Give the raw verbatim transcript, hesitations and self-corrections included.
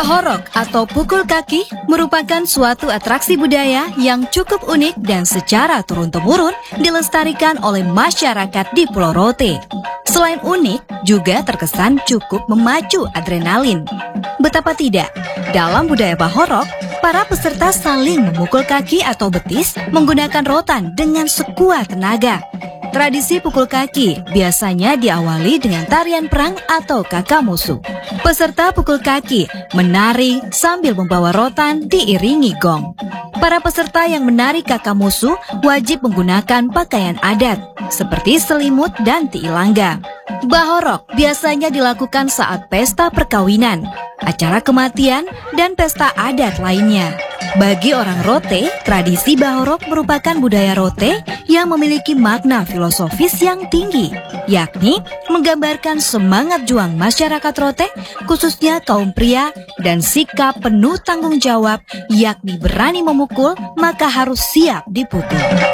Bahorok atau pukul kaki merupakan suatu atraksi budaya yang cukup unik dan secara turun-temurun dilestarikan oleh masyarakat di Pulau Rote. Selain unik, juga terkesan cukup memacu adrenalin. Betapa tidak, dalam budaya Bahorok, para peserta saling memukul kaki atau betis menggunakan rotan dengan sekuat tenaga. Tradisi pukul kaki biasanya diawali dengan tarian perang atau kakamusu. Peserta pukul kaki menari sambil membawa rotan diiringi gong. Para peserta yang menari kakamusu wajib menggunakan pakaian adat seperti selimut dan tiilangga. Bahorok biasanya dilakukan saat pesta perkawinan, acara kematian, dan pesta adat lainnya. Bagi orang Rote, tradisi Bahorok merupakan budaya Rote yang memiliki makna filosofis yang tinggi, yakni menggambarkan semangat juang masyarakat Rote, khususnya kaum pria, dan sikap penuh tanggung jawab, yakni berani memukul maka harus siap dipukul.